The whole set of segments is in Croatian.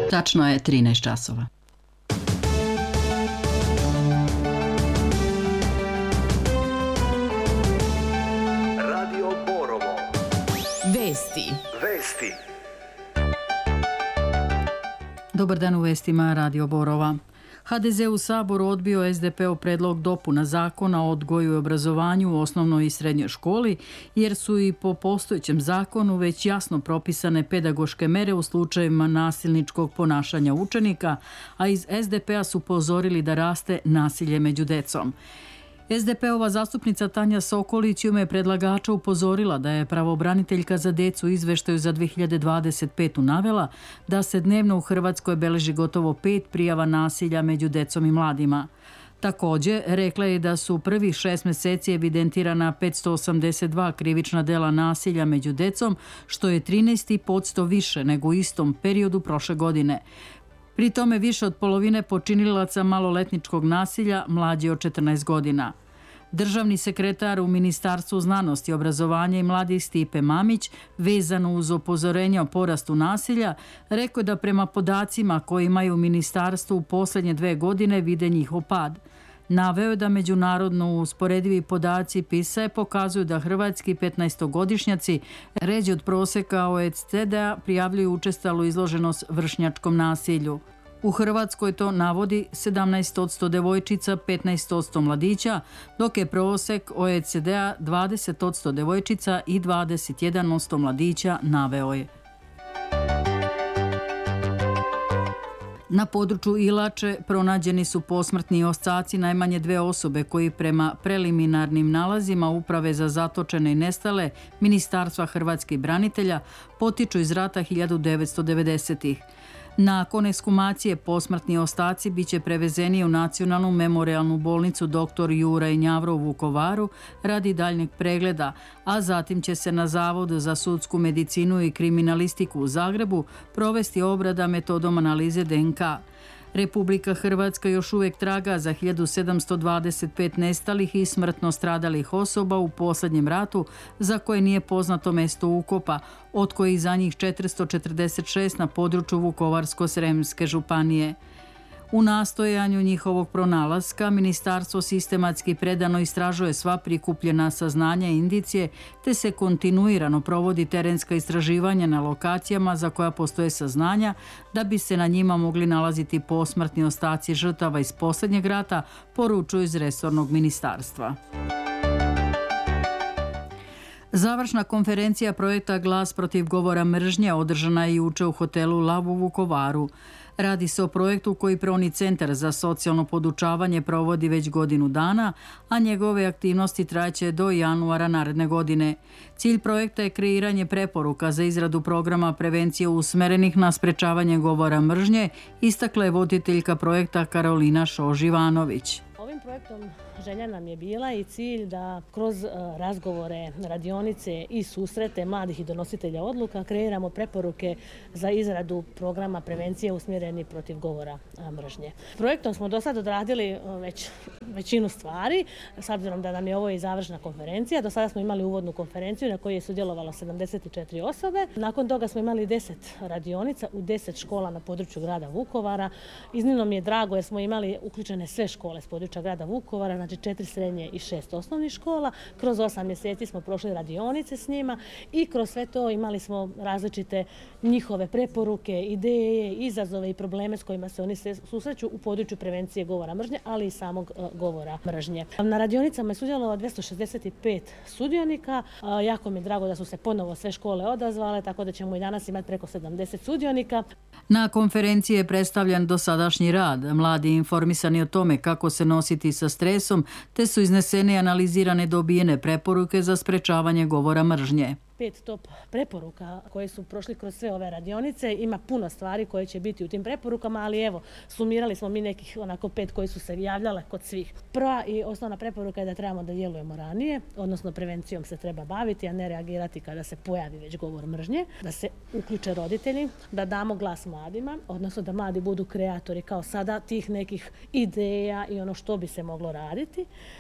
Tačno je 13 časova. Radio Borovo. Vesti. Dobar dan u vestima Radio Borova. HDZ u Saboru odbio SDP-ov predlog dopuna zakona o odgoju i obrazovanju u osnovnoj i srednjoj školi, jer su i po postojećem zakonu već jasno propisane pedagoške mere u slučajevima nasilničkog ponašanja učenika, a iz SDP-a su upozorili da raste nasilje među decom. SDP-ova zastupnica Tanja Sokolić u ime predlagača upozorila da je pravobraniteljka za decu u izveštaju za 2025. navela da se dnevno u Hrvatskoj beleži gotovo 5 prijava nasilja među decom i mladima. Također, rekla je da su prvih 6 mjeseci evidentirana 582 krivična dela nasilja među decom, što je 13% više nego u istom periodu prošle godine. Pri tome više od polovine počinilaca maloletničkog nasilja mlađi od 14 godina. Državni sekretar u Ministarstvu znanosti, obrazovanja i mladih Stipe Mamić, vezano uz upozorenja o porastu nasilja, rekao da prema podacima koje imaju u ministarstvu u posljednje 2 godine vide njihov pad. Naveo je da međunarodno usporedivi podaci PISA pokazuju da hrvatski 15-godišnjaci ređe od prosjeka OECD-a prijavljuju učestalu izloženost vršnjačkom nasilju. U Hrvatskoj to navodi 17% devojčica, 15% mladića, dok je prosjek OECD-a 20% devojčica i 21% mladića, naveo je. Na području Ilače pronađeni su posmrtni ostaci najmanje 2 osobe koji prema preliminarnim nalazima Uprave za zatočene i nestale Ministarstva hrvatskih branitelja potiču iz rata 1990-ih. Nakon ekshumacije posmrtni ostaci bit će prevezeni u Nacionalnu memorijalnu bolnicu dr. Juraj Njavro u Vukovaru radi daljnjeg pregleda, a zatim će se na Zavodu za sudsku medicinu i kriminalistiku u Zagrebu provesti obrada metodom analize DNK. Republika Hrvatska još uvijek traga za 1725 nestalih i smrtno stradalih osoba u posljednjem ratu za koje nije poznato mjesto ukopa, od kojih za njih 446 na području Vukovarsko-srijemske županije. U nastojanju njihovog pronalaska ministarstvo sistematski predano istražuje sva prikupljena saznanja i indicije, te se kontinuirano provodi terenska istraživanja na lokacijama za koja postoje saznanja da bi se na njima mogli nalaziti posmrtni ostaci žrtava iz posljednjeg rata, poručuju iz resornog ministarstva. Završna konferencija projekta Glas protiv govora mržnje održana je jučer u hotelu Lav u Vukovaru. Radi se o projektu koji Pravni centar za socijalno podučavanje provodi već godinu dana, a njegove aktivnosti trajaće do januara naredne godine. Cilj projekta je kreiranje preporuka za izradu programa prevencije usmerenih na sprečavanje govora mržnje, istakla je voditeljka projekta Karolina Šož-Ivanović. Ovim projektom želja nam je bila i cilj da kroz razgovore, radionice i susrete mladih i donositelja odluka kreiramo preporuke za izradu programa prevencije usmjereni protiv govora mržnje. Projektom smo do sad odradili većinu stvari, s obzirom da nam je ovo i završna konferencija. Do sada smo imali uvodnu konferenciju na kojoj je sudjelovalo 74 osobe. Nakon toga smo imali 10 radionica u 10 škola na području grada Vukovara. Iznimno mi je drago jer smo imali uključene sve škole s područja grada Vukovara, znači 4 srednje i 6 osnovnih škola. Kroz 8 mjeseci smo prošli radionice s njima i kroz sve to imali smo različite njihove preporuke, ideje, izazove i probleme s kojima se oni susreću u području prevencije govora mržnje, ali i samog govora mržnje. Na radionicama je sudjelovalo 265 sudionika. Jako mi je drago da su se ponovo sve škole odazvale, tako da ćemo i danas imati preko 70 sudionika. Na konferenciji je predstavljen dosadašnji rad, mladi informisani o tome kako se nositi sa stresom, te su iznesene i analizirane dobijene preporuke za sprečavanje govora mržnje. 5 top preporuka koje su prošli kroz sve ove radionice. Ima puno stvari koje će biti u tim preporukama, ali evo, sumirali smo mi nekih 5 koji su se javljale kod svih. Prva i osnovna preporuka je da trebamo da djelujemo ranije, odnosno prevencijom se treba baviti, a ne reagirati kada se pojavi već govor mržnje. Da se uključe roditelji, da damo glas mladima, odnosno da mladi budu kreatori kao sada tih nekih ideja i ono što bi se moglo raditi.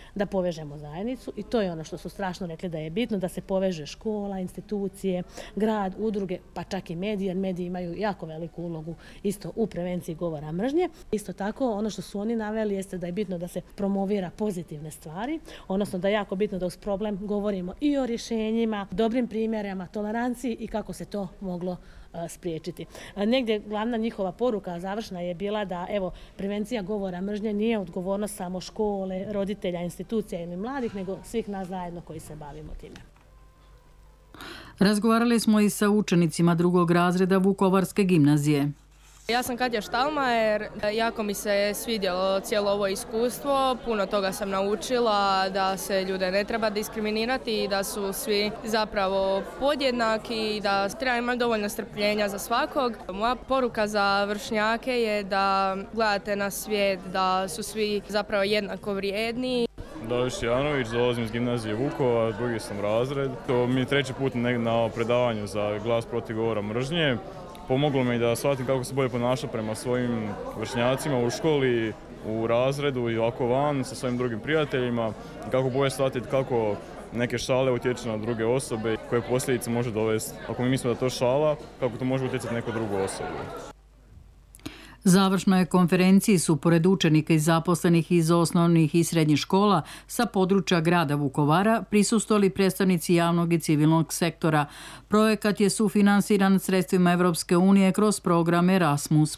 da povežemo zajednicu i to je ono što su strašno rekli da je bitno, da se poveže škola, institucije, grad, udruge, pa čak i mediji, jer mediji imaju jako veliku ulogu isto u prevenciji govora mržnje. Isto tako, ono što su oni naveli jeste da je bitno da se promovira pozitivne stvari, odnosno da je jako bitno da uz problem govorimo i o rješenjima, dobrim primjerima, toleranciji i kako se to moglo spriječiti. Negdje glavna njihova poruka završna je bila da prevencija govora mržnje nije odgovornost samo škole, roditelja, institucija ili mladih, nego svih nas zajedno koji se bavimo time. Razgovarali smo i sa učenicima 2. razreda Vukovarske gimnazije. Ja sam Katja Štalmajer, jako mi se svidjelo cijelo ovo iskustvo, puno toga sam naučila, da se ljude ne treba diskriminirati i da su svi zapravo podjednaki i da treba imati dovoljno strpljenja za svakog. Moja poruka za vršnjake je da gledate na svijet, da su svi zapravo jednako vrijedni. Daviš Janović, dolazim iz gimnazije Vukovar, 2. sam razred. To mi je 3. put na predavanju za glas protiv govora mržnje. Pomoglo mi da shvatim kako se bolje ponašati prema svojim vršnjacima u školi, u razredu i ovako van sa svojim drugim prijateljima. Kako bolje shvatiti kako neke šale utječu na druge osobe, koje posljedice može dovesti. Ako mi mislimo da to šala, kako to može utjecati neku drugu osobu. Završnoj konferenciji su pored učenika i zaposlenih iz osnovnih i srednjih škola sa područja grada Vukovara prisustvovali predstavnici javnog i civilnog sektora. Projekat je sufinansiran sredstvima Evropske unije kroz program Erasmus+.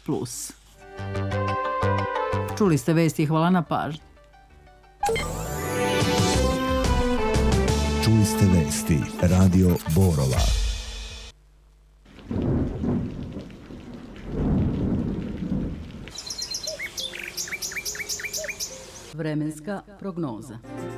Čuli ste vesti, hvala na pažnji. Čuli ste vesti, Radio Borova. Vremenska prognoza.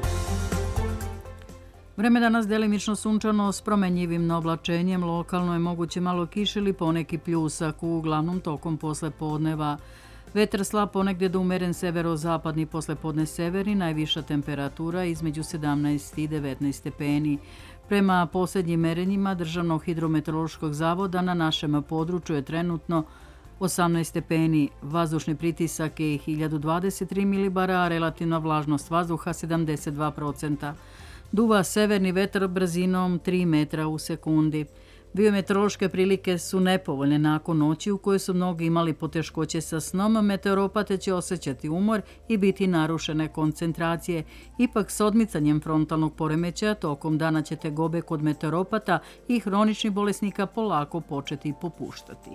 Vreme danas delimično sunčano s promenjivim oblačenjem, lokalno je moguće malo kiše ili poneki pljusak u uglavnom tokom poslepodneva. Vetar slab ponegdje do umeren severozapadni poslepodne severni, najviša temperatura između 17 i 19 stepeni. Prema posljednjim merenjima Državnog hidrometeorološkog zavoda na našem području je trenutno 18 stepeni, vazdušni pritisak je 1023 milibara, a relativna vlažnost vazduha 72%. Duva severni vetar brzinom 3 metra u sekundi. Biometeorološke prilike su nepovoljne nakon noći u kojoj su mnogi imali poteškoće sa snom, meteoropate će osjećati umor i biti narušene koncentracije. Ipak s odmicanjem frontalnog poremećaja tokom dana će tegobe kod meteoropata i hroničnih bolesnika polako početi popuštati.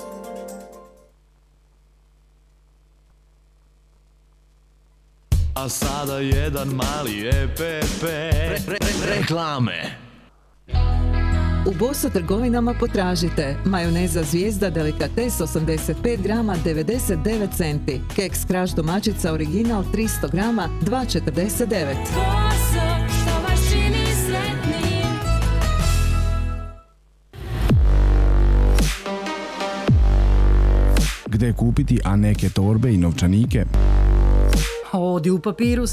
A sada jedan mali EPP. Reklame. U Boso trgovinama potražite majoneza Zvijezda delikates 85 grama 99 centi, keks Kraš domaćica original 300 grama 2,49. Boso, što vas čini sretnim. Gde kupiti, a neke torbe i novčanike? Odi u Papirus.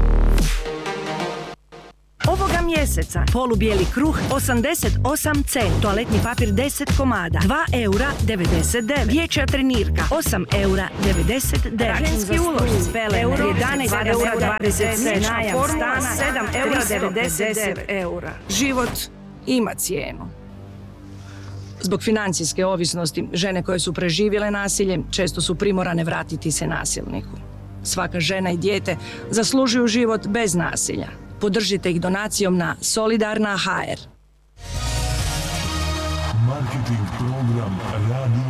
Ovoga mjeseca polubijeli kruh 88 cent, toaletni papir 10 komada, 2 eura 99, dječja trenirka 8 eura 99, ženski ulošci, euro 11 eura 27, najam stana 7 eura 99 eura. Život ima cijenu. Zbog financijske ovisnosti, žene koje su preživjele nasilje često su primorane vratiti se nasilniku. Svaka žena i dijete zaslužuju život bez nasilja. Podržite ih donacijom na Solidarna HR. Marketing program Radio